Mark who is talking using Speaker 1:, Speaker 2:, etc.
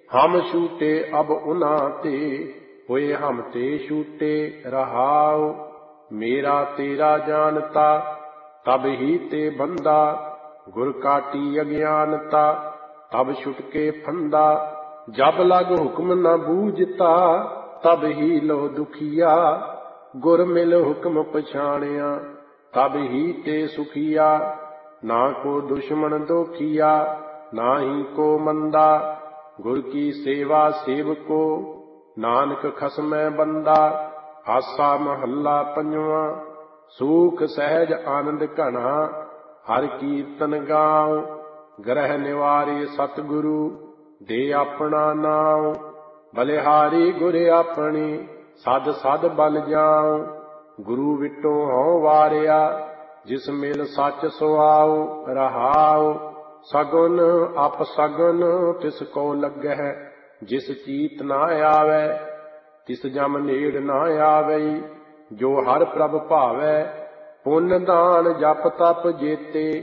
Speaker 1: ਹਮ ਛੂਟੇ ਅਬ ਉਨਾ ਤੇ, ਹੋਏ ਹਮ ਤੇ ਛੂਟੇ ਰਹਾਉ। ਮੇਰਾ ਤੇਰਾ ਜਾਣਤਾ, ਤਬ ਹੀ ਤੇ ਬੰਦਾ, ਗੁਰ ਕਾਟੀ ਅਗਿਆਨਤਾ, ਤਬ ਛੁਟਕੇ ਫੰਦਾ। ਜਬ ਲਗ ਹੁਕਮ ਨ ਬੂਝਤਾ, ਤਬ ਹੀ ਲੋ ਦੁਖੀਆ, ਗੁਰ ਮਿਲ ਹੁਕਮ ਪਛਾਣਿਆ, ਤਬ ਹੀ ਤੇ ਸੁਖੀਆ। ਨਾ ਕੋ ਦੁਸ਼ਮਣ ਦੋਖੀਆ, ਨਾ ਹੀ ਕੋ ਮੰਦਾ, ਗੁਰ ਕੀ ਸੇਵਾ ਸੇਵਕੋ, ਨਾਨਕ ਖਸਮੈ ਬੰਦਾ। ਆਸਾ ਮਹੱਲਾ ਪੰਜਵਾਂ। ਸੂਖ ਸਹਿਜ ਆਨੰਦ ਘਣਾ, ਹਰਿ ਕੀਰਤਨ ਗਾਉ। ਗ੍ਰਹਿ ਨਿਵਾਰੇ ਸਤਿਗੁਰੂ, ਦੇ ਆਪਣਾ ਨਾਉ। ਬਲਿਹਾਰੀ ਗੁਰ ਆਪਣੀ, ਸਦ ਸਦ ਬਲ ਜਾਉ। ਗੁਰੂ ਵਿਟੋ ਹਉ ਵਾਰਿਆ, ਜਿਸ ਮਿਲ ਸੱਚ ਸੁਆਉ ਰਹਾਉ। ਸਗੁਨ ਅਪਸਗੁਨ ਤਿਸ ਕੋ ਲੱਗਹਿ, ਜਿਸ ਚੀਤ ਨਾ ਆਵੈ, ਤਿਸ ਜਮ ਨੇੜ ਨਾ ਆਵਈ। ਜੋ ਹਰਿ ਪ੍ਰਭ ਭਾਵੈ, ਪੁੰਨ ਦਾਨ ਜਪ ਤਪ ਜੇਤੇ,